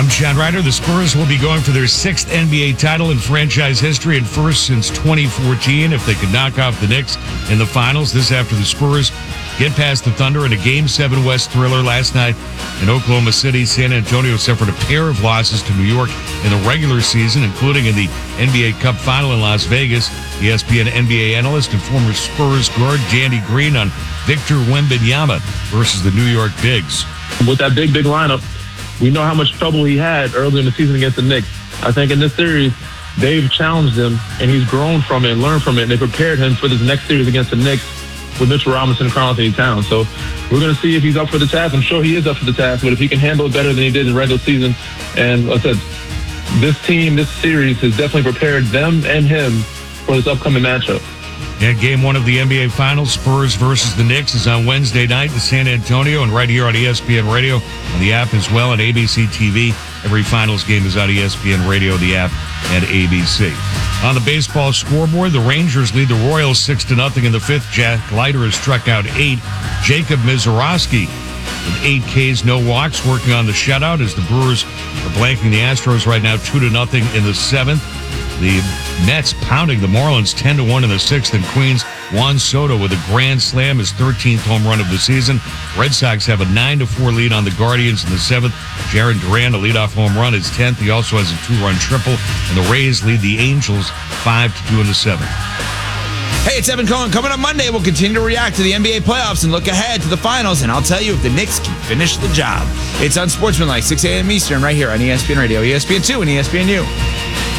I'm Chad Ryder. The Spurs will be going for their 6th NBA title in franchise history and first since 2014 if they could knock off the Knicks in the finals. This after the Spurs get past the Thunder in a Game 7 West thriller last night in Oklahoma City. San Antonio suffered a pair of losses to New York in the regular season, including in the NBA Cup final in Las Vegas. ESPN NBA analyst and former Spurs guard Danny Green on Victor Wembanyama versus the New York Bigs. With that big lineup, we know how much trouble he had early in the season against the Knicks. I think in this series, they've challenged him, and he's grown from it and learned from it, and they prepared him for this next series against the Knicks with Mitchell Robinson and Karl-Anthony Towns. So we're going to see if he's up for the task. I'm sure he is up for the task, but if he can handle it better than he did in regular season. And like I said, this team, this series has definitely prepared them and him for this upcoming matchup. Yeah, Game 1 of the NBA Finals, Spurs versus the Knicks, is on Wednesday night in San Antonio and right here on ESPN Radio, on the app as well, and ABC TV. Every Finals game is on ESPN Radio, the app, and ABC. On the baseball scoreboard, the Rangers lead the Royals 6-0 in the 5th. Jack Leiter has struck out 8. Jacob Misiorowski with 8 Ks, no walks, working on the shutout as the Brewers are blanking the Astros right now 2-0 in the 7th. The Mets pounding the Marlins 10-1 in the 6th in Queens. Juan Soto with a grand slam, his 13th home run of the season. Red Sox have a 9-4 lead on the Guardians in the 7th. Jarren Duran, a leadoff home run, his 10th. He also has a 2-run triple. And the Rays lead the Angels 5-2 in the 7th. Hey, it's Evan Cohen. Coming up Monday, we'll continue to react to the NBA playoffs and look ahead to the finals, and I'll tell you if the Knicks can finish the job. It's Unsportsmanlike, 6 a.m. Eastern, right here on ESPN Radio, ESPN2, and ESPNU.